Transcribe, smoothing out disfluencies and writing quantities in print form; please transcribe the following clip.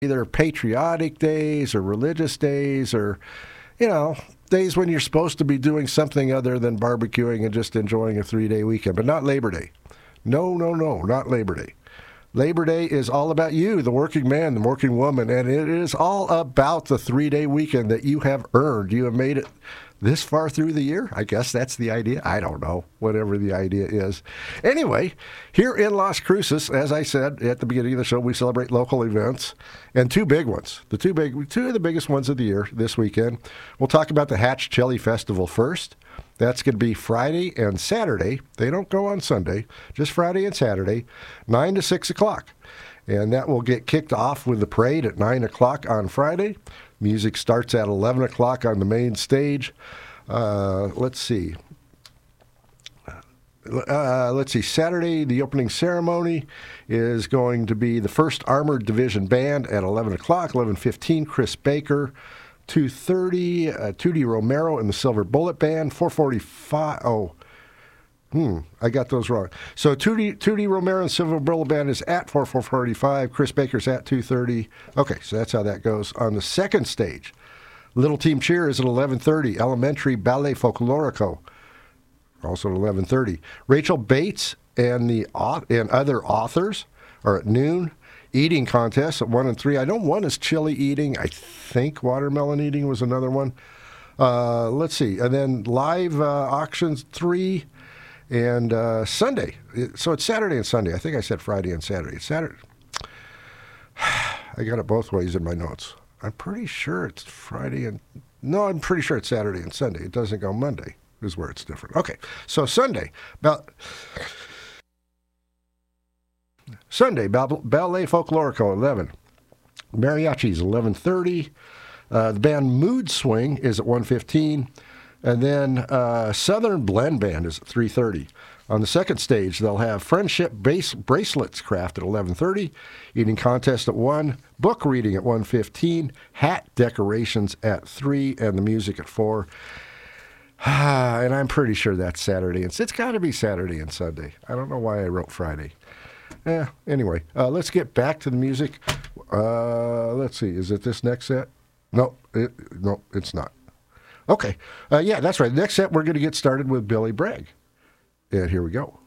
either patriotic days or religious days or, days when you're supposed to be doing something other than barbecuing and just enjoying a 3-day weekend, but not Labor Day. No, not Labor Day. Labor Day is all about you, the working man, the working woman, and it is all about the 3-day weekend that you have earned. You have made it this far through the year. I guess that's the idea. I don't know, whatever the idea is. Anyway, here in Las Cruces, as I said at the beginning of the show, we celebrate local events, and two big ones. Two of the biggest ones of the year this weekend. We'll talk about the Hatch Chili Festival first. That's going to be Friday and Saturday. They don't go on Sunday, just Friday and Saturday, 9 to 6 o'clock. And that will get kicked off with the parade at 9 o'clock on Friday. Music starts at 11 o'clock on the main stage. Let's see. Saturday, the opening ceremony is going to be the 1st Armored Division Band at 11 o'clock, 11:15, Chris Baker. 2:30, Tootie Romero and the Silver Bullet Band. 4:45. I got those wrong. So Tootie Romero and Silver Bullet Band is at 4:45. Chris Baker's at 2:30. Okay, so that's how that goes. On the second stage, Little Team Cheer is at 11:30. Elementary Ballet Folklorico, also at 11:30. Rachel Bates and other authors are at noon. Eating contests at 1 and 3. I know one is chili eating. I think watermelon eating was another one. Let's see. And then live auctions 3 and Sunday. So it's Saturday and Sunday. I think I said Friday and Saturday. It's Saturday. I got it both ways in my notes. I'm pretty sure it's Friday and... No, I'm pretty sure it's Saturday and Sunday. It doesn't go Monday is where it's different. Okay, so Sunday. Ballet Folklorico, 11. Mariachis, 11:30. The band Mood Swing is at 1:15. And then Southern Blend Band is at 3:30. On the second stage, they'll have Friendship Bracelets Craft at 11:30. Eating contest at 1. Book reading at 1:15. Hat decorations at 3. And the music at 4. And I'm pretty sure that's Saturday. It's got to be Saturday and Sunday. I don't know why I wrote Friday. Anyway, let's get back to the music. Let's see. Is it this next set? No, it's not. Okay. Yeah, that's right. Next set, we're going to get started with Billy Bragg. And here we go.